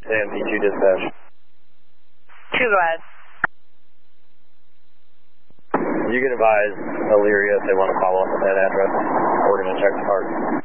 AMP2 dispatch. 2, go ahead. You can advise Elyria if they want to follow up with that address. We're going to check the card.